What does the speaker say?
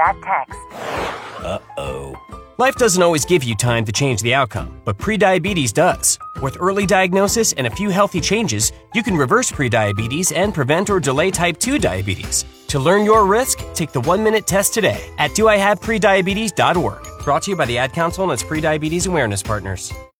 that text. Uh-oh. Life doesn't always give you time to change the outcome, but prediabetes does. With early diagnosis and a few healthy changes, you can reverse prediabetes and prevent or delay type 2 diabetes. To learn your risk, take the 1-minute test today at doihaveprediabetes.org. Brought to you by the Ad Council and its prediabetes awareness partners.